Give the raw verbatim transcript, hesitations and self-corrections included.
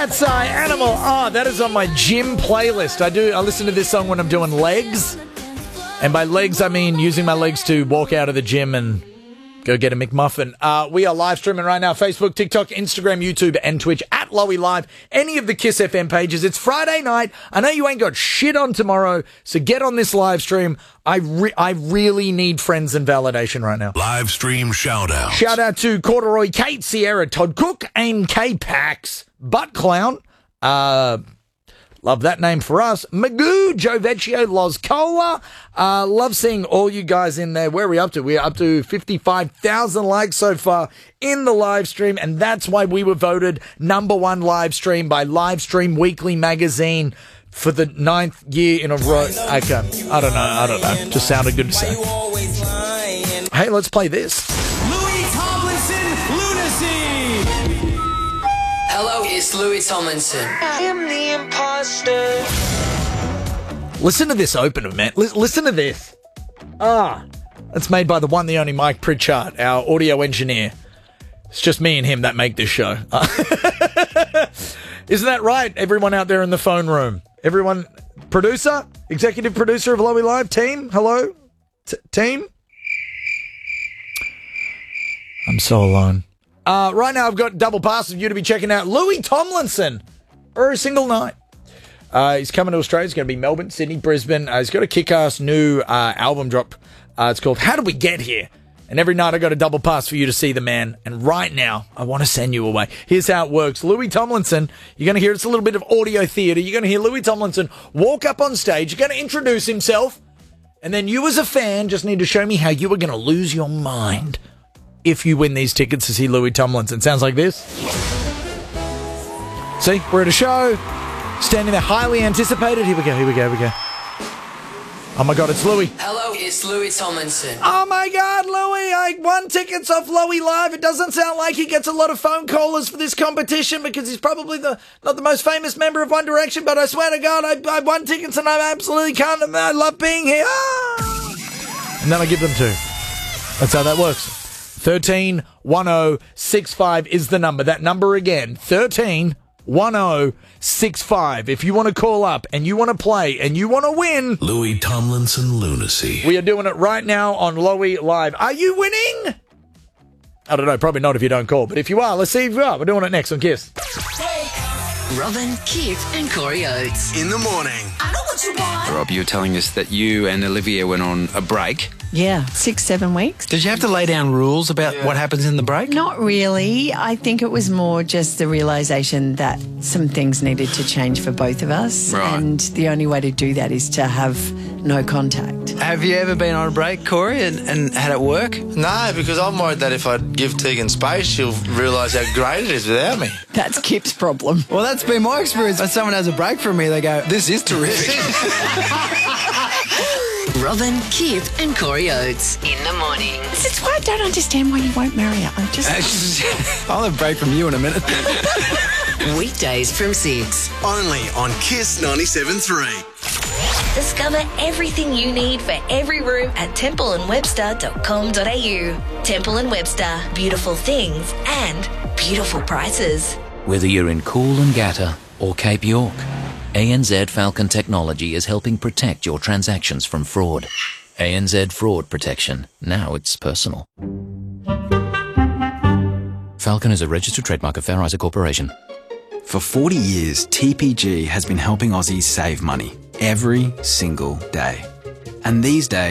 That's uh, Animal. Oh, that is on my gym playlist. I do. I listen to this song when I'm doing legs. And by legs, I mean using my legs to walk out of the gym and go get a McMuffin. Uh, we are live streaming right now. Facebook, TikTok, Instagram, YouTube, and Twitch at Lowy Live. Any of the Kiss F M pages. It's Friday night. I know you ain't got shit on tomorrow, so get on this live stream. I re- I really need friends and validation right now. Live stream shout out. Shout out to Corduroy, Kate, Sierra, Todd Cook, Aim K Pax, Butt Clown. Uh... Love that name for us. Magoo, Joe Vecchio, Loz Cola. Uh, love seeing all you guys in there. Where are we up to? We're up to fifty-five thousand likes so far in the live stream, and that's why we were voted number one live stream by Livestream Weekly magazine for the ninth year in a row. Okay, I don't know. I don't know. Just sounded good to say. Hey, let's play this. Louis Tomlinson, Lunacy. Hello, it's Louis Tomlinson. I am the imposter. Listen to this opener, man. L- listen to this. Ah, that's made by the one, the only Mike Pritchard, our audio engineer. It's just me and him that make this show. Isn't that right, everyone out there in the phone room? Everyone, producer, executive producer of Lowy Live, team, hello? T- team? I'm so alone. Uh, right now, I've got double passes for you to be checking out Louis Tomlinson for a single night. Uh, he's coming to Australia. He's going to be Melbourne, Sydney, Brisbane. Uh, he's got a kick-ass new uh, album drop. Uh, it's called How Did We Get Here? And every night I got a double pass for you to see the man. And right now, I want to send you away. Here's how it works. Louis Tomlinson, you're going to hear, it's a little bit of audio theatre. You're going to hear Louis Tomlinson walk up on stage. You're going to introduce himself. And then you as a fan just need to show me how you are going to lose your mind if you win these tickets to see Louis Tomlinson. Sounds like this. See, we're at a show, standing there, highly anticipated. Here we go, here we go, here we go. Oh my God, it's Louis. Hello, it's Louis Tomlinson. Oh my God, Louis, I won tickets off Lowy Live. It doesn't sound like he gets a lot of phone callers for this competition because he's probably the not the most famous member of One Direction, but I swear to God, I, I won tickets and I absolutely can't, I love being here. Ah! And then I give them two. That's how that works. thirteen one oh six five is the number. That number again, thirteen one oh six five. If you want to call up and you want to play and you want to win, Louis Tomlinson Lunacy. We are doing it right now on Lowy Live. Are you winning? I don't know, probably not if you don't call, but if you are, let's see if you are. We're doing it next on Kiss. Robin, Kit, and Corey Oates. In the morning. I know what you want. Rob, you were telling us that you and Olivia went on a break. Yeah, six, seven weeks. Did you have to lay down rules about yeah. what happens in the break? Not really. I think it was more just the realisation that some things needed to change for both of us. Right. And the only way to do that is to have no contact. Have you ever been on a break, Corey, and, and had it work? No, because I'm worried that if I give Tegan space, she'll realise how great it is without me. That's Kip's problem. Well, that's been my experience. When someone has a break from me, they go, this is terrific. Robin, Kip, and Corey Oates. In the morning. This is why I don't understand why you won't marry her. I'm just... I'll have a break from you in a minute. Weekdays from six. Only on Kiss ninety-seven point three. Discover everything you need for every room at temple and webster dot com dot a u. Temple and Webster. Beautiful things and beautiful prices. Whether you're in Coolangatta or Cape York, A N Z Falcon Technology is helping protect your transactions from fraud. A N Z Fraud Protection. Now it's personal. Falcon is a registered trademark of Fair Isaac Corporation. For forty years, T P G has been helping Aussies save money every single day. And these days,